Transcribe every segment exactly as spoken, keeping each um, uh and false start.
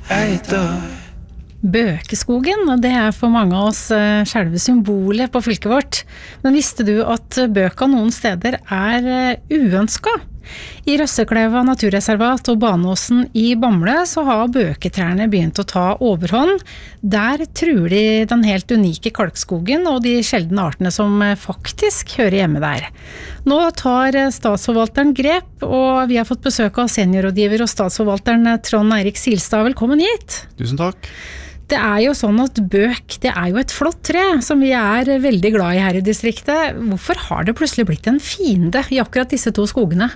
Bøkeskogen, og det er for mange av oss eh, selve symbolet på fylket vårt. Men visste du at bøka noen steder er eh, uønsket? I Røssekløva naturreservat og Banåsen i Bamble så har bøketrærne begynt å ta overhånd. Der truer de den helt unike kalkskogen og de sjeldne artene som faktisk hører hjemme der. Nå tar statsforvalteren grep, og vi har fått besøk av seniorrådgiver og statsforvalteren Trond Eirik Silstad. Velkommen hit. Tusen takk. Det er jo sånn at bøk, det er jo et flott tre som vi er veldig glad i her i distriktet. Hvorfor har det plutselig blitt en fiende i akkurat disse to skogene?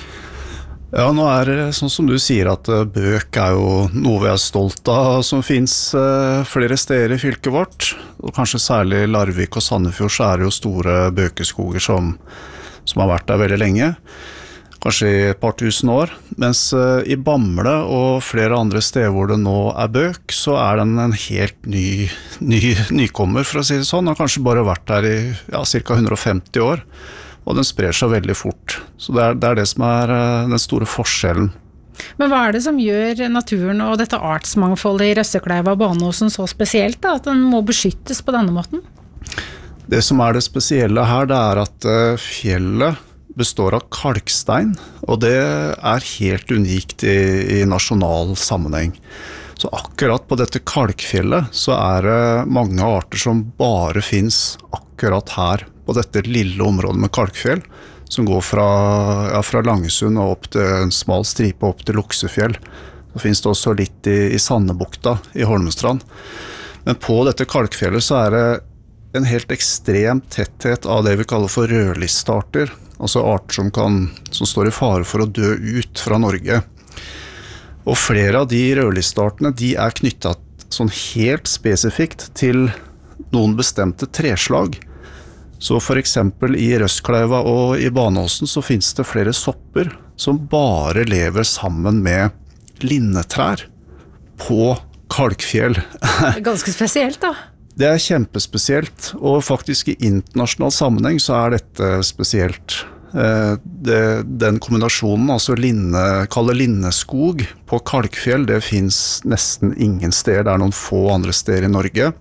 Ja, nå er det sånn som du sier at bøk er jo noe vi er stolt av som finnes flere steder i fylket vårt, og kanskje særlig i Larvik og Sandefjord så er det jo store bøkeskoger som, som har vært der veldig lenge, kanskje i et par tusen år, mens i Bamble og flere andre steder hvor det nå er bøk, så er den en helt ny, ny nykommer for å si det sånn, og kanskje bare vært der i ja, cirka hundre og femti år. Og den sprer seg veldig fort. Så det er, det er det som er den store forskjellen. Men hva er det som gjør naturen og dette artsmangfoldet i Røssekløva og Banåsen så spesielt da, at den må beskyttes på denne måten? Det som er det spesielle her, det er at fjellet består av kalkstein, og det er helt unikt i, i nasjonal sammenheng. Så akkurat på dette kalkfjellet så er det mange arter som bare finnes akkurat her, på dette lille området med kalkfjell, som går fra, ja, fra Langesund og opp til en smal stripe opp til Luksefjell. Så finnes det også litt i, i Sandebukta i Holmestrand. Men på dette kalkfjellet så er det en helt ekstrem tetthet av det vi kaller for rødlistearter, altså arter som, kan, som står i fare for å dø ut fra Norge. Og flere av de rødlisteartene, de er knyttet sånn helt spesifikt til noen bestemte treslag. Så for eksempel i Røssekløva og i Banåsen så finnes det flere sopper som bare lever sammen med linnetrær på kalkfjell. Ganske spesielt da. Det er kjempespesielt, og faktisk i internasjonal sammenheng så er dette spesielt. Det, den kombinasjonen, altså linne, kaller linneskog på kalkfjell, det finnes nesten ingen steder, det er noen få andre steder i Norge.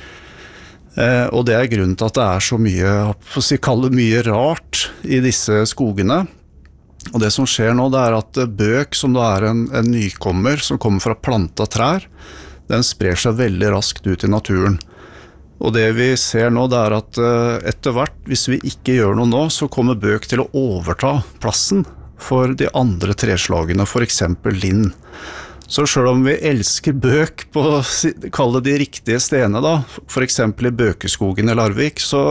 Eh, og det er grunnen til at det er så mye, for å si, kalle mye rart i disse skogene. Og det som skjer nå, det er at bøk, som da er en, en nykommer som kommer fra planta trær, den sprer seg veldig raskt ut i naturen. Og det vi ser nå, det er at eh, etter hvert, hvis vi ikke gjør noe nå, så kommer bøk til å overta plassen for de andre treslagene, for eksempel linn. Så selv om vi elsker bøk på, kall det de riktige stedene da, for eksempel i Bøkeskogen i Larvik, så,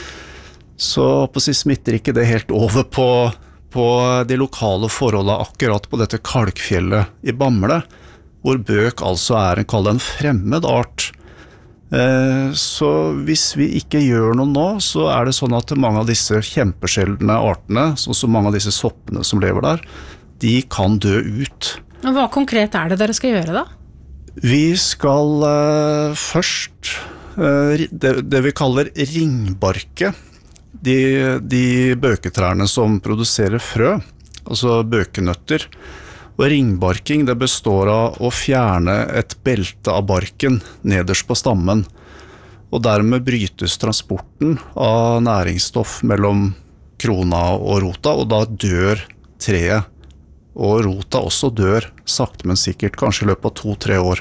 så på å si, smitter ikke det helt over på, på de lokale forholdene akkurat på dette kalkfjellet i Bamble, hvor bøk altså er en, kall det en fremmed art. Eh, så hvis vi ikke gjør noe nå, så er det sånn at mange av disse kjempesjeldne artene, sånn som mange av disse soppene som lever der, de kan dø ut. Og hva konkret er det dere skal gjøre da? Vi skal uh, først uh, det, det vi kaller ringbarke, de, de bøketrærne som produserer frø, altså bøkenøtter. Og ringbarking det består av å fjerne et belte av barken nederst på stammen, og dermed brytes transporten av næringsstoff mellom krona og rota, og da dør treet. Og rota også dør, sakte men sikkert, kanskje i løpet av to-tre år.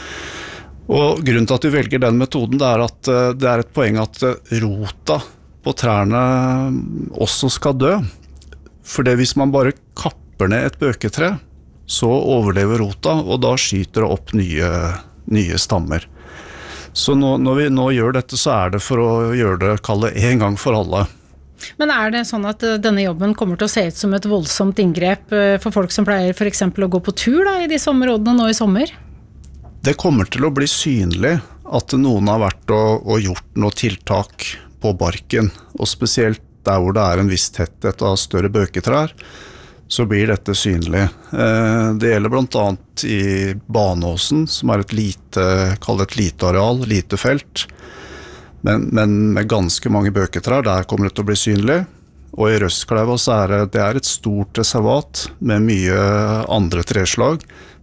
Og grunnen til at vi velger den metoden, det er at det er et poeng at rota på trærne også skal dø. For det hvis man bare kapper ned et bøketre, så overlever rota, og da skyter det opp nye, nye stammer. Så nå, når vi nå gjør dette, så er det for å gjøre det, kalle en gang for alle. Men er det sånn at denne jobben kommer til å se ut som et voldsomt inngrep for folk som pleier for eksempel å gå på tur da, i disse områdene nå i sommer? Det kommer til å bli synlig at noen har vært og, og gjort noe tiltak på barken, og spesielt der hvor det er en viss tetthet av større bøketrær, så blir dette synlig. Det gjelder blant annet i Banåsen, som er et lite, kall det et lite areal, lite felt, Men, men med ganske mange bøketrær, der kommer det til å bli synlig. Og i Røssekløva så er det, det er et stort reservat med mye andre treslag,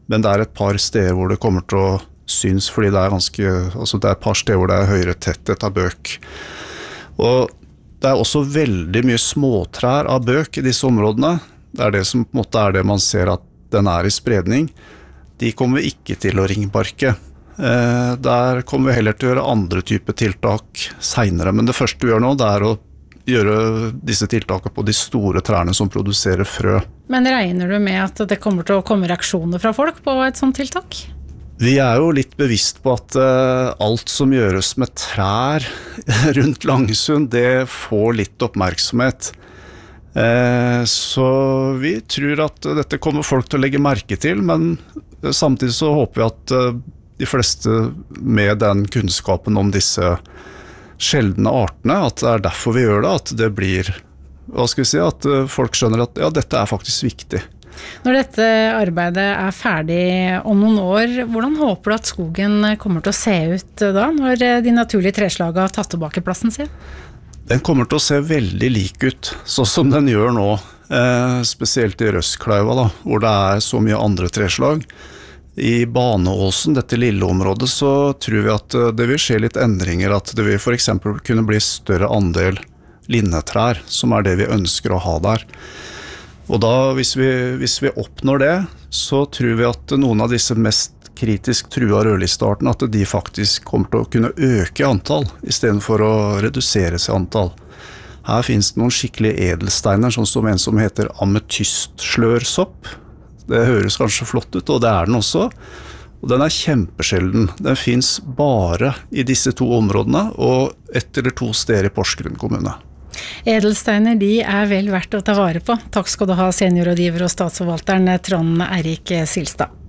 men det er et par steder hvor det kommer til å synes, fordi det er ganske, altså det er et par steder hvor det er høyere tetthet av bøk. Og det er også veldig mye småtrær av bøk i disse områdene. Det er det som på en måte er det man ser at den er i spredning. De kommer vi ikke til å ringbarke. Eh, der kommer vi heller til å gjøre andre typer tiltak senere, men det første vi gjør nå, det er å gjøre disse tiltakene på de store trærne som produserer frø. Men regner du med at det kommer til å komme reaksjoner fra folk på et sånt tiltak? Vi er jo litt bevisst på at uh, alt som gjøres med trær rundt Langesund, det får litt oppmerksomhet. Uh, så vi tror at dette kommer folk til å legge merke til, men samtidig så håper vi at uh, de fleste med den kunnskapen om disse sjeldne artene, at det er derfor vi gjør det, at det blir, hva skal vi si, at uh, folk skjønner at ja, dette er faktisk viktig. Når dette arbeidet er ferdig om noen år, hvordan håper du at skogen kommer til å se ut da, når de naturlige treslag har tatt tilbake plassen sin? Den kommer til å se veldig lik ut, sånn som den gjør nå, eh, spesielt i Røsskleiva da, hvor det er så mye andre treslag. I Baneåsen, dette lille området, så tror vi at det vil skje litt endringer, at det vil for eksempel kunne bli større andel linnetrær, som er det vi ønsker å ha der. Og da, hvis vi, hvis vi oppnår det, så tror vi at noen av disse mest kritisk trua rødlisteartene, at de faktisk kommer til å kunne øke i antall, i stedet for å redusere seg i antall. Her finnes det noen skikkelige edelsteiner, sånn som en som heter ametystslørsopp. Det høres kanskje flott ut, og det er den også. Og den er kjempesjelden. Den finnes bare i disse to områdene, og ett eller to steder i Porsgrunn kommune. Edelsteiner, de er vel verdt å ta vare på. Takk skal du ha, seniorrådgiver og statsforvalteren Trond Eirik Silstad.